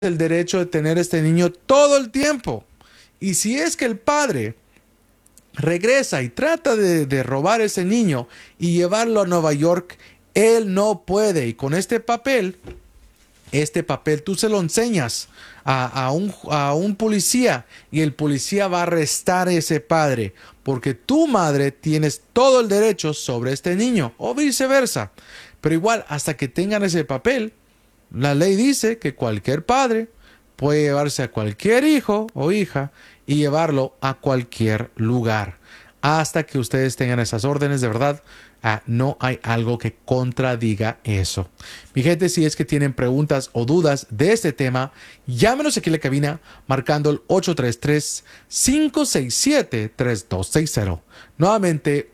el derecho de tener este niño todo el tiempo. Y si es que el padre regresa y trata de robar ese niño y llevarlo a Nueva York, él no puede. Y con este papel tú se lo enseñas a un policía y el policía va a arrestar a ese padre porque tu madre tienes todo el derecho sobre este niño o viceversa. Pero igual, hasta que tengan ese papel, la ley dice que cualquier padre puede llevarse a cualquier hijo o hija y llevarlo a cualquier lugar. Hasta que ustedes tengan esas órdenes, de verdad, no hay algo que contradiga eso. Mi gente, si es que tienen preguntas o dudas de este tema, llámenos aquí en la cabina marcando el 833-567-3260. Nuevamente,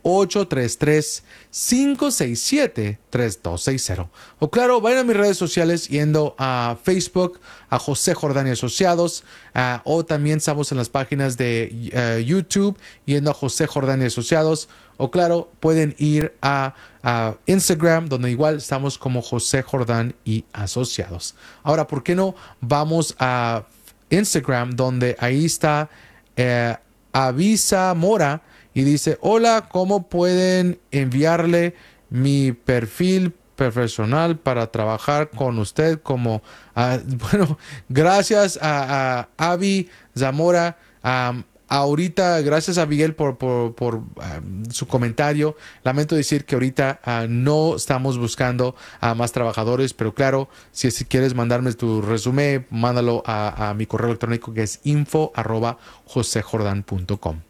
833-567-3260. O claro, vayan a mis redes sociales yendo a Facebook, a José Jordán y Asociados, o también estamos en las páginas de YouTube yendo a José Jordán y Asociados. O claro, pueden ir a Instagram, donde igual estamos como José Jordán y Asociados. Ahora, ¿por qué no vamos a Instagram, donde ahí está Avisa Mora y dice: hola, ¿cómo pueden enviarle mi perfil profesional para trabajar con usted? Bueno, gracias a Avi Zamora. Ahorita, gracias a Miguel por su comentario. Lamento decir que ahorita no estamos buscando a más trabajadores, pero claro, si quieres mandarme tu resumen, mándalo a mi correo electrónico que es info@josejordan.com.